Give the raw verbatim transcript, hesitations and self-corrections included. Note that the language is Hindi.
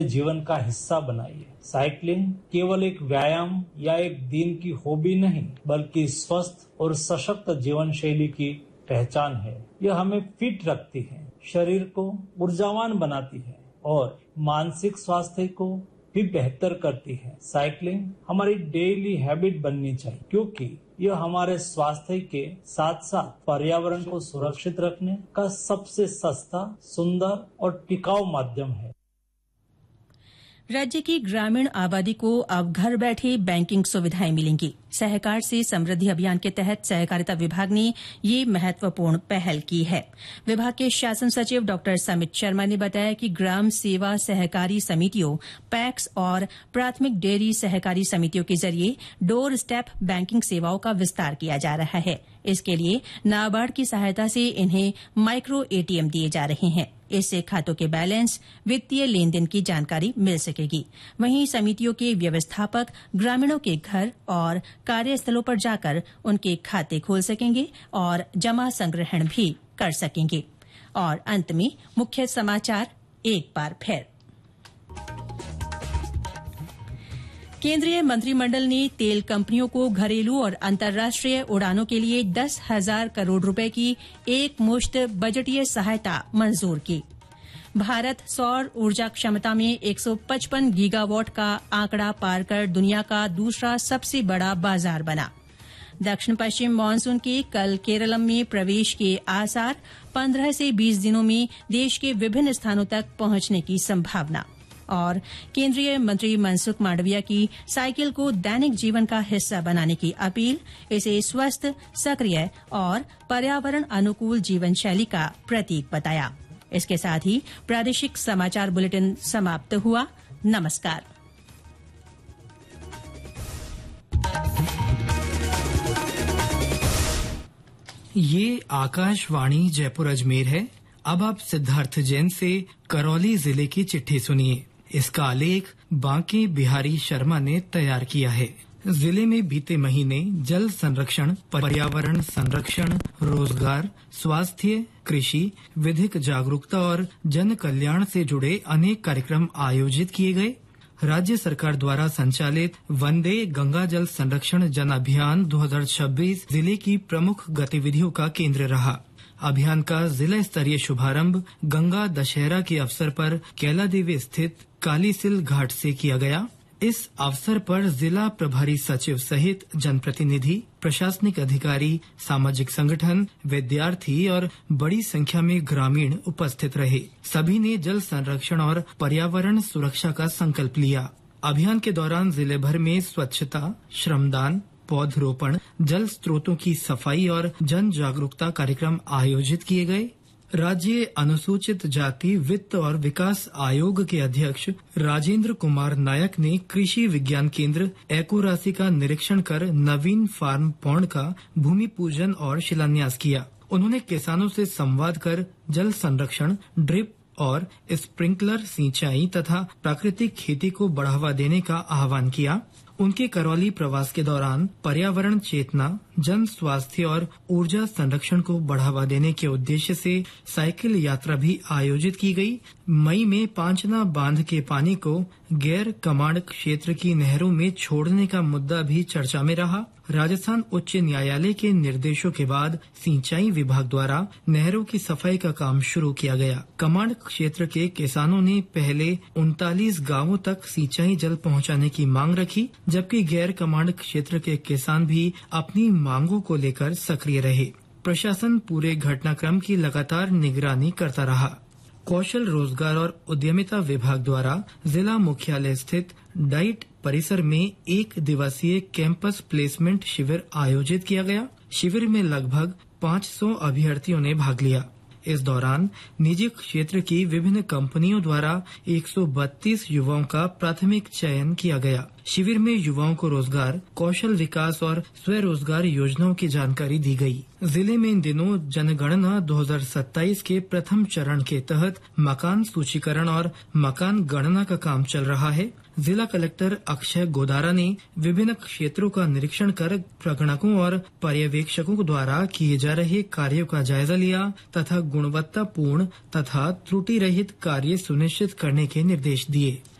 जीवन का हिस्सा बनाइए। साइकिलिंग केवल एक व्यायाम या एक दिन की हॉबी नहीं, बल्कि स्वस्थ और सशक्त जीवन शैली की पहचान है। यह हमें फिट रखती है, शरीर को ऊर्जावान बनाती है और मानसिक स्वास्थ्य को भी बेहतर करती है। साइकिलिंग हमारी डेली हैबिट बननी चाहिए, क्योंकि यह हमारे स्वास्थ्य के साथ साथ पर्यावरण को सुरक्षित रखने का सबसे सस्ता, सुंदर और टिकाऊ माध्यम है। राज्य की ग्रामीण आबादी को अब घर बैठे बैंकिंग सुविधाएं मिलेंगी। सहकार से समृद्धि अभियान के तहत सहकारिता विभाग ने ये महत्वपूर्ण पहल की है। विभाग के शासन सचिव डॉ समित शर्मा ने बताया कि ग्राम सेवा सहकारी समितियों, पैक्स और प्राथमिक डेयरी सहकारी समितियों के जरिए डोर स्टेप बैंकिंग सेवाओं का विस्तार किया जा रहा है। इसके लिए नाबार्ड की सहायता से इन्हें माइक्रो एटीएम दिए जा रहे हैं। इससे खातों के बैलेंस, वित्तीय लेन देन की जानकारी मिल सकेगी। वहीं समितियों के व्यवस्थापक ग्रामीणों के घर और कार्यस्थलों पर जाकर उनके खाते खोल सकेंगे और जमा संग्रहण भी कर सकेंगे। और अंत में मुख्य समाचार एक बार फिर। केंद्रीय मंत्रिमंडल ने तेल कंपनियों को घरेलू और अंतर्राष्ट्रीय उड़ानों के लिए दस हजार करोड़ रुपए की एक मुश्त बजटीय सहायता मंजूर की। भारत सौर ऊर्जा क्षमता में एक सौ पचपन गीगावाट का आंकड़ा पार कर दुनिया का दूसरा सबसे बड़ा बाजार बना। दक्षिण पश्चिम मानसून के कल केरलम में प्रवेश के आसार, पंद्रह से बीस दिनों में देश के विभिन्न स्थानों तक पहुंचने की संभावना। और केंद्रीय मंत्री मनसुख मांडविया की साइकिल को दैनिक जीवन का हिस्सा बनाने की अपील, इसे स्वस्थ, सक्रिय और पर्यावरण अनुकूल जीवन शैली का प्रतीक बताया। इसके साथ ही प्रादेशिक समाचार बुलेटिन समाप्त हुआ। नमस्कार। ये आकाशवाणी जयपुर अजमेर है। अब आप सिद्धार्थ जैन से करौली जिले की चिट्ठी सुनिए। इसका आलेख बांके बिहारी शर्मा ने तैयार किया है। जिले में बीते महीने जल संरक्षण, पर्यावरण संरक्षण, रोजगार, स्वास्थ्य, कृषि, विधिक जागरूकता और जन कल्याण से जुड़े अनेक कार्यक्रम आयोजित किए गए। राज्य सरकार द्वारा संचालित वंदे गंगा जल संरक्षण जन अभियान दो हज़ार छब्बीस जिले की प्रमुख गतिविधियों का केंद्र रहा। अभियान का जिला स्तरीय शुभारंभ गंगा दशहरा के अवसर पर कैलादेवी स्थित कालीसिल घाट से किया गया। इस अवसर पर जिला प्रभारी सचिव सहित जनप्रतिनिधि, प्रशासनिक अधिकारी, सामाजिक संगठन, विद्यार्थी और बड़ी संख्या में ग्रामीण उपस्थित रहे। सभी ने जल संरक्षण और पर्यावरण सुरक्षा का संकल्प लिया। अभियान के दौरान जिले भर में स्वच्छता, श्रमदान, पौधरोपण, जल स्रोतों की सफाई और जन जागरूकता कार्यक्रम आयोजित किए गए। राज्य अनुसूचित जाति वित्त और विकास आयोग के अध्यक्ष राजेंद्र कुमार नायक ने कृषि विज्ञान केंद्र एकोरासी का निरीक्षण कर नवीन फार्म पौंड का भूमि पूजन और शिलान्यास किया। उन्होंने किसानों से संवाद कर जल संरक्षण, ड्रिप और स्प्रिंकलर सिंचाई तथा प्राकृतिक खेती को बढ़ावा देने का आह्वान किया। उनके करौली प्रवास के दौरान पर्यावरण चेतना, जन स्वास्थ्य और ऊर्जा संरक्षण को बढ़ावा देने के उद्देश्य से साइकिल यात्रा भी आयोजित की गई। मई में पांचना बांध के पानी को गैर कमांड क्षेत्र की नहरों में छोड़ने का मुद्दा भी चर्चा में रहा। राजस्थान उच्च न्यायालय के निर्देशों के बाद सिंचाई विभाग द्वारा नहरों की सफाई का काम शुरू किया गया। कमांड क्षेत्र के किसानों ने पहले उनतालीस गांवों तक सिंचाई जल पहुंचाने की मांग रखी, जबकि गैर कमांड क्षेत्र के किसान भी अपनी मांगों को लेकर सक्रिय रहे। प्रशासन पूरे घटनाक्रम की लगातार निगरानी करता रहा। कौशल रोजगार और उद्यमिता विभाग द्वारा जिला मुख्यालय स्थित डाइट परिसर में एक दिवसीय कैंपस प्लेसमेंट शिविर आयोजित किया गया। शिविर में लगभग पाँच सौ अभ्यर्थियों ने भाग लिया। इस दौरान निजी क्षेत्र की विभिन्न कंपनियों द्वारा एक सौ बत्तीस युवाओं का प्राथमिक चयन किया गया। शिविर में युवाओं को रोजगार, कौशल विकास और स्वरोजगार योजनाओं की जानकारी दी गई। जिले में इन दिनों जनगणना दो हज़ार सत्ताईस के प्रथम चरण के तहत मकान सूचीकरण और मकान गणना का काम चल रहा है। जिला कलेक्टर अक्षय गोदारा ने विभिन्न क्षेत्रों का निरीक्षण कर प्रगणकों और पर्यवेक्षकों द्वारा किए जा रहे कार्यों का जायजा लिया तथा गुणवत्तापूर्ण तथा त्रुटि रहित कार्य सुनिश्चित करने के निर्देश दिए।